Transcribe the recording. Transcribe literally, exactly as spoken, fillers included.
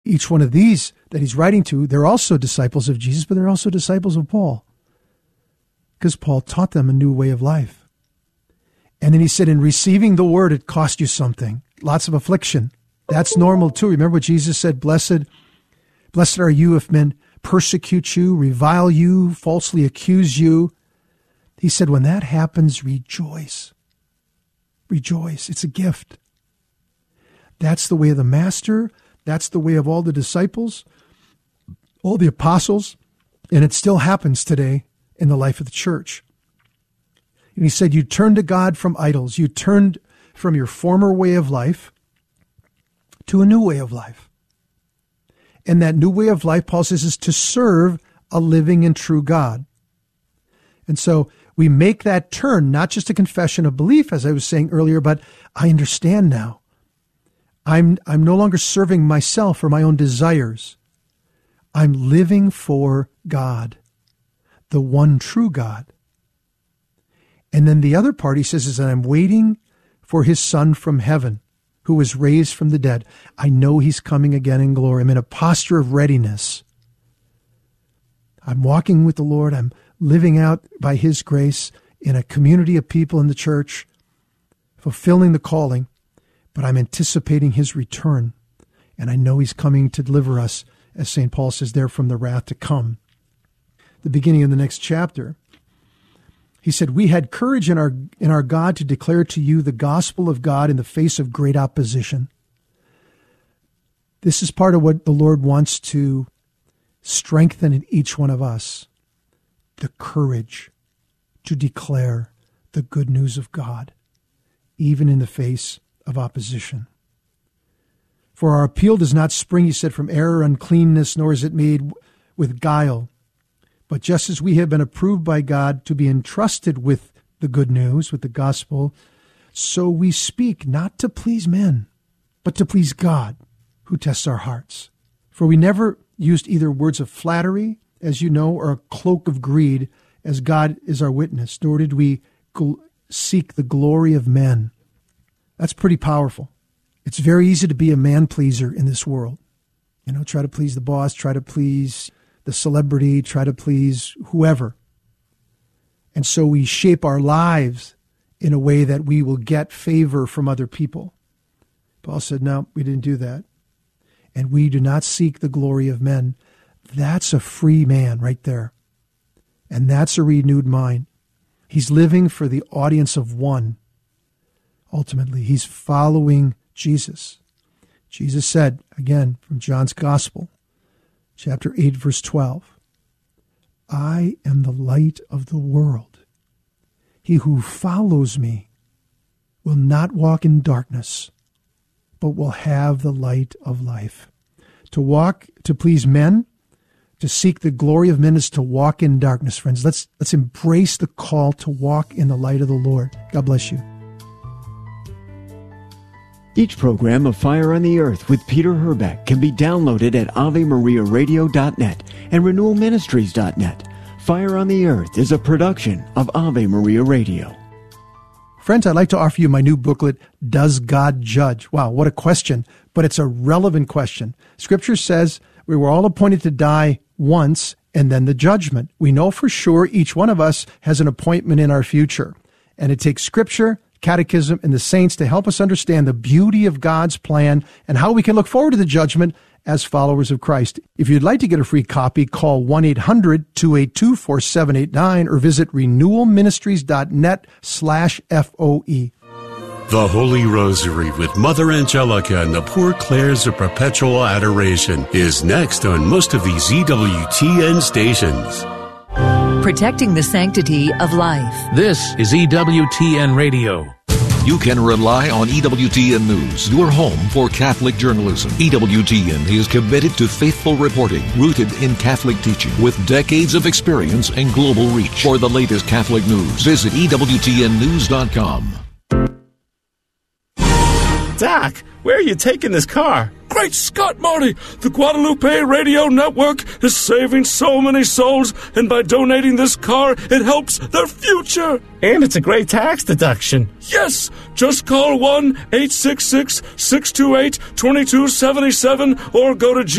each one of these that he's writing to, they're also disciples of Jesus, but they're also disciples of Paul, because Paul taught them a new way of life. And then he said, in receiving the word, it cost you something, lots of affliction. That's normal too. Remember what Jesus said, blessed, blessed are you if men persecute you, revile you, falsely accuse you. He said, when that happens, rejoice. Rejoice. It's a gift. That's the way of the master. That's the way of all the disciples, all the apostles. And it still happens today in the life of the church. And he said, you turned to God from idols. You turned from your former way of life to a new way of life. And that new way of life, Paul says, is to serve a living and true God. And so we make that turn, not just a confession of belief, as I was saying earlier, but I understand now. I'm, I'm no longer serving myself or my own desires. I'm living for God, the one true God. And then the other part, he says, is that I'm waiting for his Son from heaven, who was raised from the dead. I know he's coming again in glory. I'm in a posture of readiness. I'm walking with the Lord. I'm living out by his grace in a community of people in the church, fulfilling the calling, but I'm anticipating his return. And I know he's coming to deliver us, as Saint Paul says there, from the wrath to come. The beginning of the next chapter, he said, we had courage in our in our God to declare to you the gospel of God in the face of great opposition. This is part of what the Lord wants to strengthen in each one of us, the courage to declare the good news of God, even in the face of opposition. For our appeal does not spring, he said, from error, uncleanness, nor is it made with guile. But just as we have been approved by God to be entrusted with the good news, with the gospel, so we speak not to please men, but to please God, who tests our hearts. For we never used either words of flattery, as you know, or a cloak of greed, as God is our witness, nor did we gl- seek the glory of men. That's pretty powerful. It's very easy to be a man-pleaser in this world. You know, try to please the boss, try to please the celebrity, try to please whoever. And so we shape our lives in a way that we will get favor from other people. Paul said, no, we didn't do that. And we do not seek the glory of men. That's a free man right there. And that's a renewed mind. He's living for the audience of one. Ultimately, he's following Jesus. Jesus said, again, from John's Gospel, chapter eight, verse twelve, I am the light of the world. He who follows me will not walk in darkness, but will have the light of life. To walk, to please men, to seek the glory of men is to walk in darkness, friends. Let's, let's embrace the call to walk in the light of the Lord. God bless you. Each program of Fire on the Earth with Peter Herbeck can be downloaded at ave maria radio dot net and renewal ministries dot net. Fire on the Earth is a production of Ave Maria Radio. Friends, I'd like to offer you my new booklet, Does God Judge? Wow, what a question, but it's a relevant question. Scripture says we were all appointed to die once and then the judgment. We know for sure each one of us has an appointment in our future, and it takes Scripture, Catechism, and the saints to help us understand the beauty of God's plan and how we can look forward to the judgment as followers of Christ. If you'd like to get a free copy, call one eight hundred two eight two four seven eight nine or visit renewal ministries dot net slash F O E. The Holy Rosary with Mother Angelica and the Poor Clares of Perpetual Adoration is next on most of these E W T N stations. Protecting the sanctity of life. This is E W T N Radio. You can rely on E W T N News, your home for Catholic journalism. E W T N is committed to faithful reporting, rooted in Catholic teaching, with decades of experience and global reach. For the latest Catholic news, visit E W T N news dot com. Doc, where are you taking this car? Great Scott, Marty! The Guadalupe Radio Network is saving so many souls, and by donating this car, it helps their future. And it's a great tax deduction. Yes! Just call one eight six six, six two eight, two two seven seven or go to G